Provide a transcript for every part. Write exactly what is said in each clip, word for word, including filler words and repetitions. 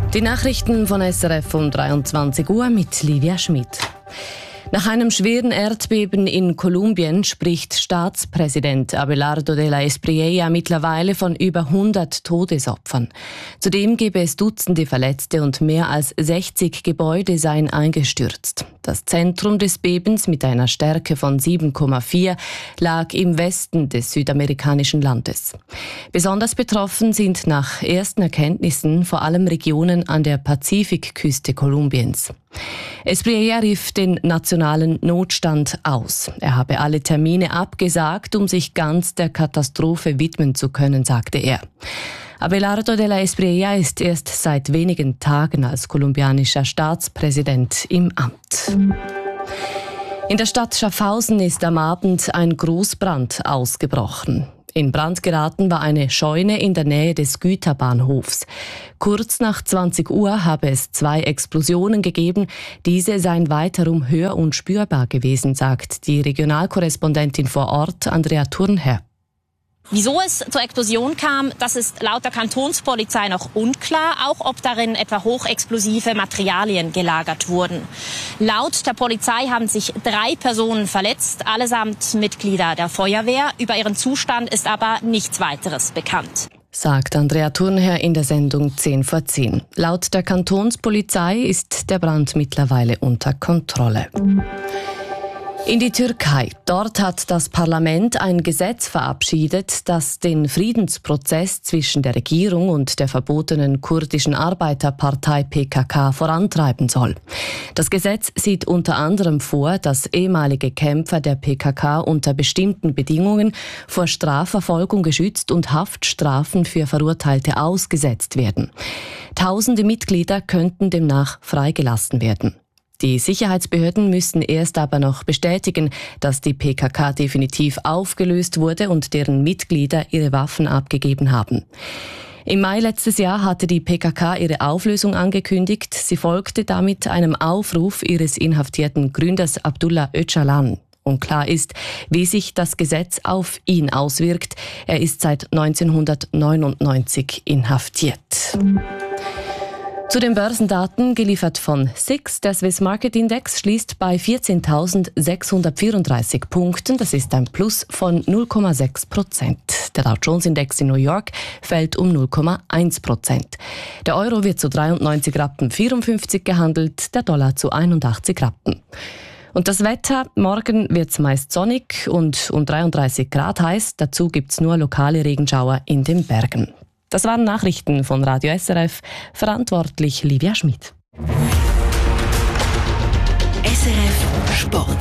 Die Nachrichten von S R F um dreiundzwanzig Uhr mit Livia Schmid. Nach einem schweren Erdbeben in Kolumbien spricht Staatspräsident Abelardo de la Espriella mittlerweile von über hundert Todesopfern. Zudem gebe es Dutzende Verletzte und mehr als sechzig Gebäude seien eingestürzt. Das Zentrum des Bebens mit einer Stärke von sieben Komma vier lag im Westen des südamerikanischen Landes. Besonders betroffen sind nach ersten Erkenntnissen vor allem Regionen an der Pazifikküste Kolumbiens. Espriella rief den nationalen Notstand aus. Er habe alle Termine abgesagt, um sich ganz der Katastrophe widmen zu können, sagte er. Abelardo de la Espriella ist erst seit wenigen Tagen als kolumbianischer Staatspräsident im Amt. In der Stadt Schaffhausen ist am Abend ein Großbrand ausgebrochen. In Brand geraten war eine Scheune in der Nähe des Güterbahnhofs. Kurz nach zwanzig Uhr habe es zwei Explosionen gegeben. Diese seien weiterum hör- und spürbar gewesen, sagt die Regionalkorrespondentin vor Ort, Andrea Thurnherr. Wieso es zur Explosion kam, das ist laut der Kantonspolizei noch unklar, auch ob darin etwa hochexplosive Materialien gelagert wurden. Laut der Polizei haben sich drei Personen verletzt, allesamt Mitglieder der Feuerwehr. Über ihren Zustand ist aber nichts weiteres bekannt, sagt Andrea Thurnherr in der Sendung zehn vor zehn. Laut der Kantonspolizei ist der Brand mittlerweile unter Kontrolle. In die Türkei. Dort hat das Parlament ein Gesetz verabschiedet, das den Friedensprozess zwischen der Regierung und der verbotenen kurdischen Arbeiterpartei P K K vorantreiben soll. Das Gesetz sieht unter anderem vor, dass ehemalige Kämpfer der P K K unter bestimmten Bedingungen vor Strafverfolgung geschützt und Haftstrafen für Verurteilte ausgesetzt werden. Tausende Mitglieder könnten demnach freigelassen werden. Die Sicherheitsbehörden müssen erst aber noch bestätigen, dass die P K K definitiv aufgelöst wurde und deren Mitglieder ihre Waffen abgegeben haben. Im Mai letztes Jahr hatte die P K K ihre Auflösung angekündigt. Sie folgte damit einem Aufruf ihres inhaftierten Gründers Abdullah Öcalan. Unklar ist, wie sich das Gesetz auf ihn auswirkt. Er ist seit neunzehnhundertneunundneunzig inhaftiert. Zu den Börsendaten, geliefert von S I X. Der Swiss Market Index schließt bei vierzehntausendsechshundertvierunddreißig Punkten. Das ist ein Plus von null Komma sechs Prozent. Der Dow Jones Index in New York fällt um null Komma eins Prozent. Der Euro wird zu dreiundneunzig Rappen vierundfünfzig gehandelt, der Dollar zu einundachtzig Rappen. Und das Wetter, morgen wird es meist sonnig und um dreiunddreißig Grad heiß. Dazu gibt es nur lokale Regenschauer in den Bergen. Das waren Nachrichten von Radio S R F, verantwortlich Livia Schmid. S R F Sport.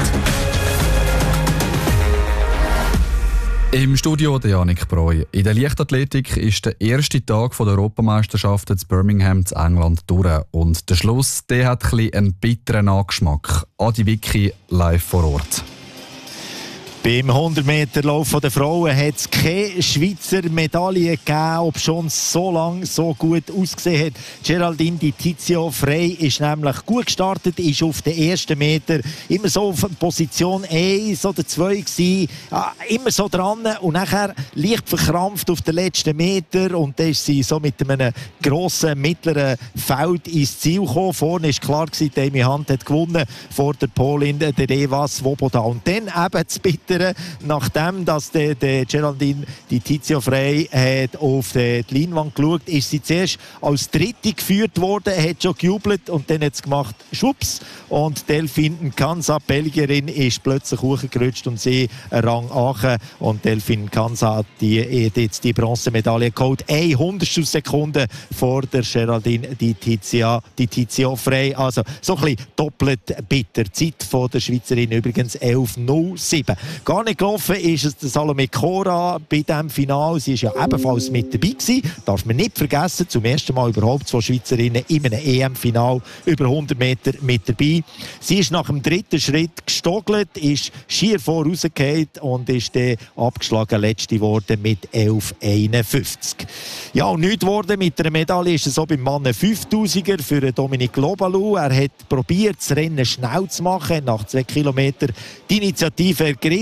Im Studio der Janik Breu. In der Leichtathletik ist der erste Tag der Europameisterschaft in Birmingham in England durch. Und der Schluss, der hat ein bisschen einen bitteren Nachgeschmack. Adi Vicky live vor Ort. Beim hundert Meter Lauf der Frauen hat es keine Schweizer Medaille gegeben, ob schon so lange so gut ausgesehen hat. Geraldine Di Tizio Frey ist nämlich gut gestartet, ist auf den ersten Meter immer so auf Position eins oder zwei gewesen, immer so dran und nachher leicht verkrampft auf den letzten Meter und dann ist sie so mit einem grossen mittleren Feld ins Ziel gekommen. Vorne war klar gewesen, Amy Hunt hat gewonnen vor der Polin, der Eva Svoboda. Und dann eben das Bitter, nachdem dass der, der Geraldine Di Tizio Frey hat auf die Leinwand geschaut, ist sie zuerst als Dritte geführt worden, hat schon gejubelt und dann hat es gemacht, schwupps, und Delphine Nkansa, Belgierin, ist plötzlich hochgerutscht und sie einen Rang achen und Delphine Nkansa hat die, jetzt die Bronzemedaille geholt, eine Hundertstel Sekunde vor der Geraldine Di Tizio, Di Tizio Frey, also so ein bisschen doppelt bitter. Die Zeit von der Schweizerin übrigens elf null sieben. Gar nicht gelaufen ist es der Salome Cora bei diesem Finale. Sie war ja ebenfalls mit dabei gewesen. Darf man nicht vergessen, zum ersten Mal überhaupt zwei Schweizerinnen in einem E M-Final über hundert Meter mit dabei. Sie ist nach dem dritten Schritt gestogelt, ist schier vorausgefallen und ist dann abgeschlagen letzte geworden mit elf einundfünfzig. Ja, und nichts geworden mit einer Medaille ist es so beim Mann fünftausiger für Dominik Lobalou. Er hat probiert, das Rennen schnell zu machen, nach zwei Kilometern die Initiative ergriffen.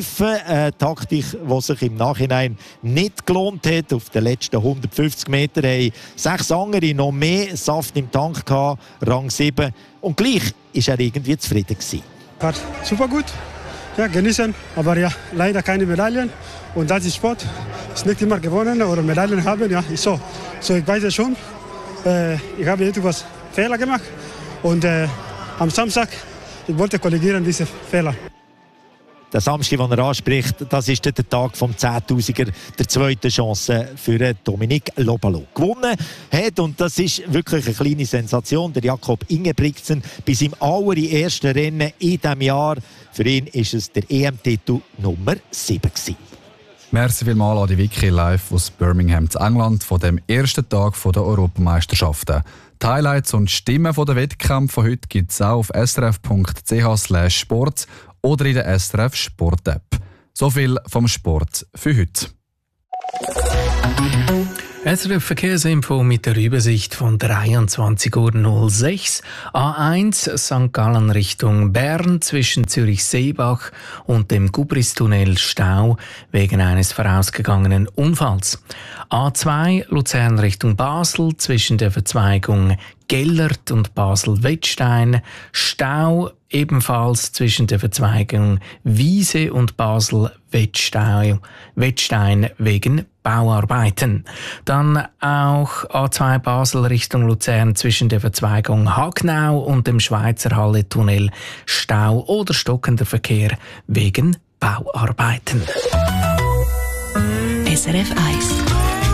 pfeifen. Eine Taktik, die sich im Nachhinein nicht gelohnt hat. Auf den letzten hundertfünfzig Metern haben sechs andere noch mehr Saft im Tank gehabt, Rang sieben. Und gleich war er irgendwie zufrieden gewesen. War super gut. Ja, genießen, aber ja, leider keine Medaillen. Und das ist Sport. Es ist nicht immer gewonnen oder Medaillen haben. Ja, ist so. So, ich weiß es schon. Äh, ich habe etwas Fehler gemacht. Und äh, am Samstag, ich wollte korrigieren diese Fehler. Der Samstag, den er anspricht, das ist der Tag vom Zehntausender, der zweiten Chance für Dominik Loballo. Gewonnen hat, und das ist wirklich eine kleine Sensation, der Jakob Ingebrigtsen bei seinem allerersten Rennen in diesem Jahr. Für ihn ist es der E M-Titel Nummer sieben gewesen. Merci vielmals an die Wiki live aus Birmingham zu England von dem ersten Tag der Europameisterschaften. Die Highlights und Stimmen der Wettkämpfe von heute gibt es auch auf s r f punkt c h slash sport oder in der S R F Sport App. So viel vom Sport für heute. S R F Verkehrsinfo mit der Übersicht von dreiundzwanzig Uhr null sechs. A eins Sankt Gallen Richtung Bern zwischen Zürich-Seebach und dem Gubristunnel Stau wegen eines vorausgegangenen Unfalls. A zwei Luzern Richtung Basel zwischen der Verzweigung Gellert und Basel-Wettstein. Stau ebenfalls zwischen der Verzweigung Wiese und Basel-Wettstein wegen Bauarbeiten. Dann auch A zwei Basel Richtung Luzern zwischen der Verzweigung Hagnau und dem Schweizer Halle-Tunnel Stau oder stockender Verkehr wegen Bauarbeiten. S R F eins